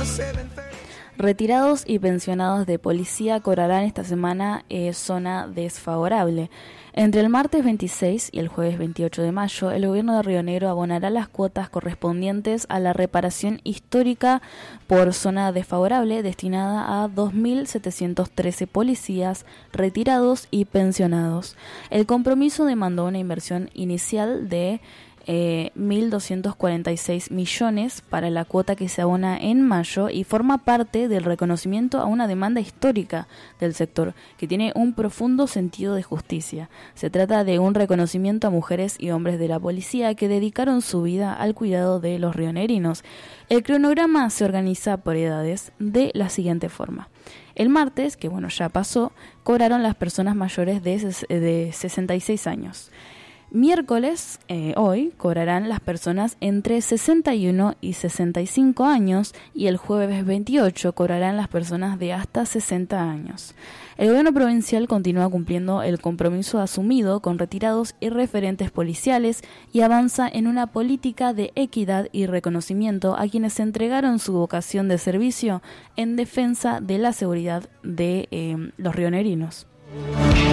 Retirados y pensionados de policía cobrarán esta semana zona desfavorable. Entre el martes 26 y el jueves 28 de mayo, el gobierno de Río Negro abonará las cuotas correspondientes a la reparación histórica por zona desfavorable destinada a 2.713 policías retirados y pensionados. El compromiso demandó una inversión inicial de 1.246 millones para la cuota que se abona en mayo y forma parte del reconocimiento a una demanda histórica del sector que tiene un profundo sentido de justicia. Se trata de un reconocimiento a mujeres y hombres de la policía que dedicaron su vida al cuidado de los rionegrinos. El cronograma se organiza por edades de la siguiente forma. El martes, que ya pasó, cobraron las personas mayores de 66 años. Miércoles, hoy, cobrarán las personas entre 61 y 65 años y el jueves 28 cobrarán las personas de hasta 60 años. El gobierno provincial continúa cumpliendo el compromiso asumido con retirados y referentes policiales y avanza en una política de equidad y reconocimiento a quienes entregaron su vocación de servicio en defensa de la seguridad de los rionegrinos.